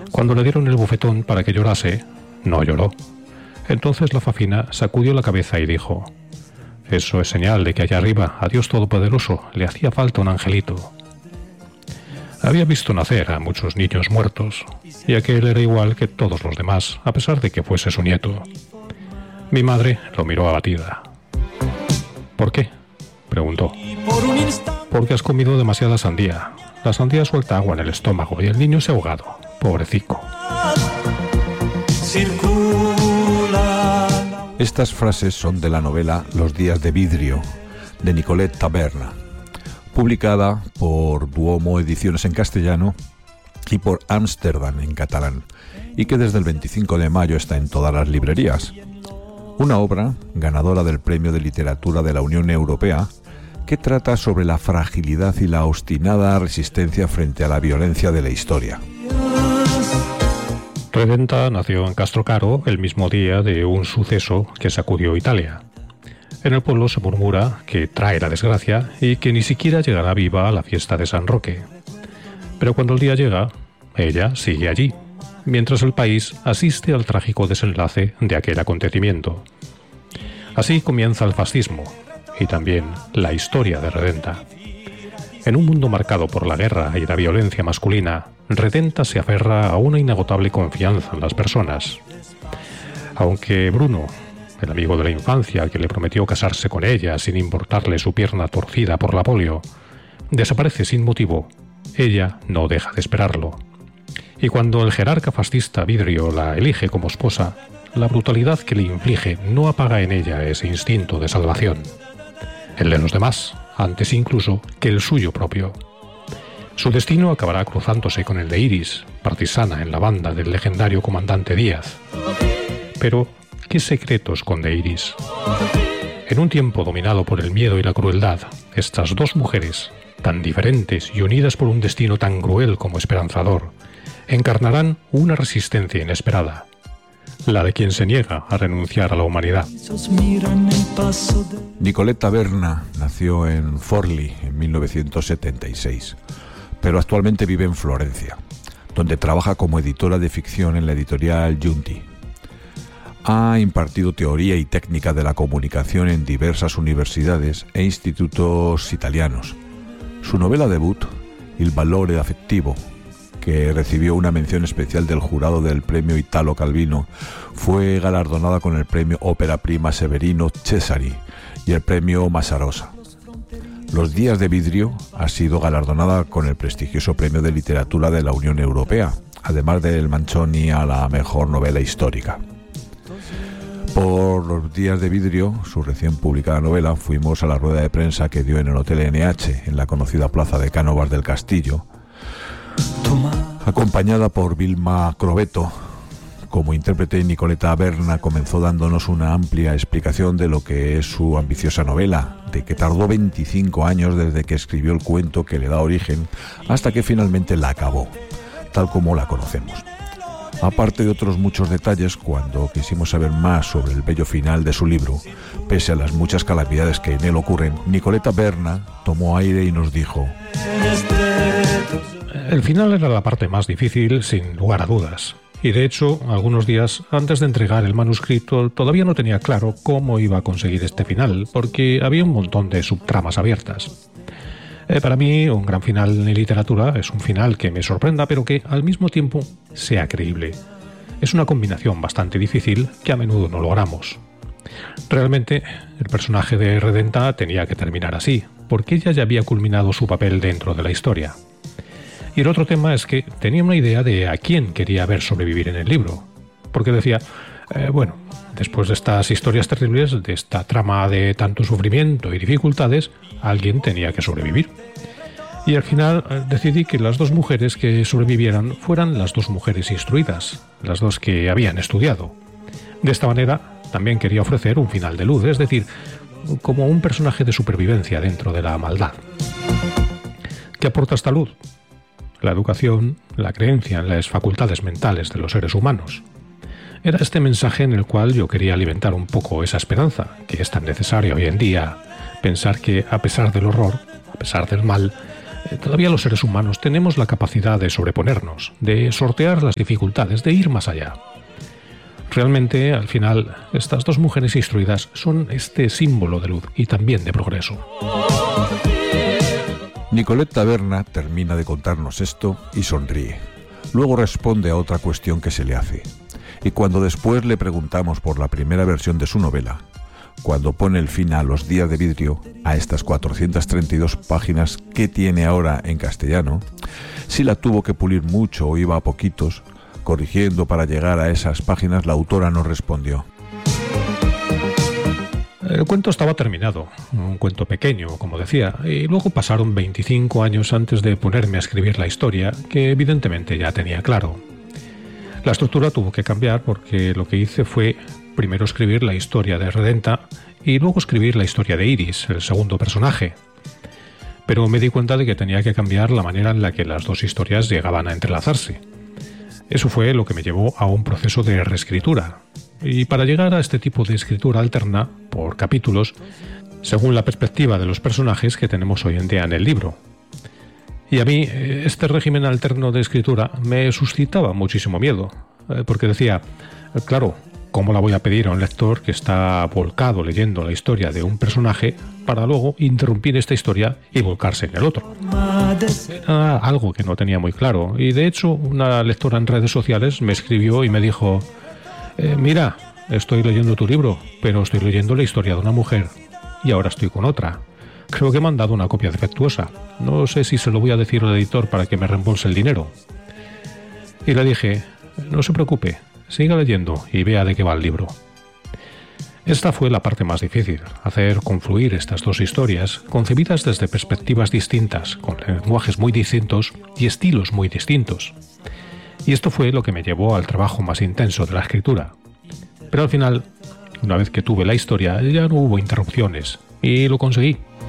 Cuando le dieron el bofetón para que llorase, no lloró. Entonces la Fafina sacudió la cabeza y dijo: «Eso es señal de que allá arriba, a Dios Todopoderoso, le hacía falta un angelito». Había visto nacer a muchos niños muertos, y aquel era igual que todos los demás, a pesar de que fuese su nieto. Mi madre lo miró abatida. «¿Por qué?», preguntó. «Porque has comido demasiada sandía. La sandía suelta agua en el estómago y el niño se ha ahogado. Pobrecico». Estas frases son de la novela Los días de vidrio, de Nicolette Taberna, publicada por Duomo Ediciones en castellano y por Amsterdam en catalán, y que desde el 25 de mayo está en todas las librerías. Una obra ganadora del Premio de Literatura de la Unión Europea, que trata sobre la fragilidad y la obstinada resistencia frente a la violencia de la historia. Redenta nació en Castrocaro el mismo día de un suceso que sacudió Italia. En el pueblo se murmura que trae la desgracia y que ni siquiera llegará viva a la fiesta de San Roque. Pero cuando el día llega, ella sigue allí, mientras el país asiste al trágico desenlace de aquel acontecimiento. Así comienza el fascismo y también la historia de Redenta. En un mundo marcado por la guerra y la violencia masculina, Redenta se aferra a una inagotable confianza en las personas. Aunque Bruno, el amigo de la infancia que le prometió casarse con ella sin importarle su pierna torcida por la polio, desaparece sin motivo, ella no deja de esperarlo. Y cuando el jerarca fascista Vidrio la elige como esposa, la brutalidad que le inflige no apaga en ella ese instinto de salvación, el de los demás, antes incluso que el suyo propio. Su destino acabará cruzándose con el de Iris, partisana en la banda del legendario comandante Díaz. Pero, ¿qué secreto esconde Iris? En un tiempo dominado por el miedo y la crueldad, estas dos mujeres, tan diferentes y unidas por un destino tan cruel como esperanzador, encarnarán una resistencia inesperada, la de quien se niega a renunciar a la humanidad. Nicolette Taberna nació en Forlì en 1976, pero actualmente vive en Florencia, donde trabaja como editora de ficción en la editorial Giunti. Ha impartido teoría y técnica de la comunicación en diversas universidades e institutos italianos. Su novela debut, Il valore affettivo, que recibió una mención especial del jurado del premio Italo Calvino, fue galardonada con el premio Ópera Prima Severino Cesari y el premio Masarosa. Los días de vidrio ha sido galardonada con el prestigioso premio de literatura de la Unión Europea, además del Manchoni a la mejor novela histórica. Por los días de vidrio, su recién publicada novela, fuimos a la rueda de prensa que dio en el Hotel NH, en la conocida plaza de Cánovas del Castillo, acompañada por Vilma Crovetto. Como intérprete, Nicolette Taberna comenzó dándonos una amplia explicación de lo que es su ambiciosa novela, de que tardó 25 años desde que escribió el cuento que le da origen hasta que finalmente la acabó, tal como la conocemos. Aparte de otros muchos detalles, cuando quisimos saber más sobre el bello final de su libro, pese a las muchas calamidades que en él ocurren, Nicolette Taberna tomó aire y nos dijo: el final era la parte más difícil, sin lugar a dudas. Y de hecho, algunos días antes de entregar el manuscrito, todavía no tenía claro cómo iba a conseguir este final, porque había un montón de subtramas abiertas. Para mí, un gran final en literatura es un final que me sorprenda, pero que al mismo tiempo sea creíble. Es una combinación bastante difícil que a menudo no logramos. Realmente, el personaje de Redenta tenía que terminar así, porque ella ya había culminado su papel dentro de la historia. Y el otro tema es que tenía una idea de a quién quería ver sobrevivir en el libro, porque decía, bueno, después de estas historias terribles, de esta trama de tanto sufrimiento y dificultades, alguien tenía que sobrevivir. Y al final decidí que las dos mujeres que sobrevivieran fueran las dos mujeres instruidas, las dos que habían estudiado. De esta manera, también quería ofrecer un final de luz, es decir, como un personaje de supervivencia dentro de la maldad. ¿Qué aporta esta luz? La educación, la creencia en las facultades mentales de los seres humanos. Era este mensaje en el cual yo quería alimentar un poco esa esperanza, que es tan necesaria hoy en día, pensar que a pesar del horror, a pesar del mal, Todavía los seres humanos tenemos la capacidad de sobreponernos, de sortear las dificultades, de ir más allá. Realmente, al final, estas dos mujeres instruidas son este símbolo de luz y también de progreso. Nicolette Taberna termina de contarnos esto y sonríe. Luego responde a otra cuestión que se le hace. Y cuando después le preguntamos por la primera versión de su novela, cuando pone el fin a Los días de vidrio, a estas 432 páginas que tiene ahora en castellano, si la tuvo que pulir mucho o iba a poquitos, corrigiendo para llegar a esas páginas, la autora nos respondió: el cuento estaba terminado, un cuento pequeño, como decía, y luego pasaron 25 años antes de ponerme a escribir la historia, que evidentemente ya tenía claro. La estructura tuvo que cambiar porque lo que hice fue primero escribir la historia de Redenta y luego escribir la historia de Iris, el segundo personaje. Pero me di cuenta de que tenía que cambiar la manera en la que las dos historias llegaban a entrelazarse. Eso fue lo que me llevó a un proceso de reescritura. Y para llegar a este tipo de escritura alterna, por capítulos, según la perspectiva de los personajes que tenemos hoy en día en el libro. Y a mí, este régimen alterno de escritura me suscitaba muchísimo miedo, porque decía, claro, ¿cómo la voy a pedir a un lector que está volcado leyendo la historia de un personaje para luego interrumpir esta historia y volcarse en el otro? Era algo que no tenía muy claro, y de hecho una lectora en redes sociales me escribió y me dijo: mira, estoy leyendo tu libro, pero estoy leyendo la historia de una mujer y ahora estoy con otra. Creo que me han dado una copia defectuosa. No sé si se lo voy a decir al editor para que me reembolse el dinero. Y le dije: no se preocupe, siga leyendo y vea de qué va el libro. Esta fue la parte más difícil, hacer confluir estas dos historias, concebidas desde perspectivas distintas, con lenguajes muy distintos y estilos muy distintos. Y esto fue lo que me llevó al trabajo más intenso de la escritura. Pero al final, una vez que tuve la historia, ya no hubo interrupciones, y lo conseguí.